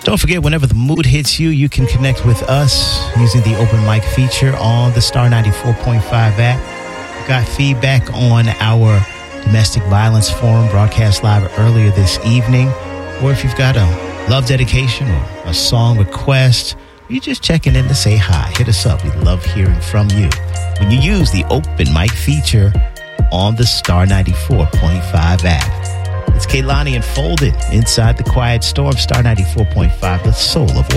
Don't forget, whenever the mood hits you, you can connect with us using the open mic feature on the Star 94.5 app. We got feedback on our domestic violence forum broadcast live earlier this evening. Or if you've got a love dedication or a song request, you're just checking in to say hi. Hit us up. We love hearing from you when you use the open mic feature on the Star 94.5 app. It's Kehlani and Folded inside the Quiet Storm, Star 94.5, the soul of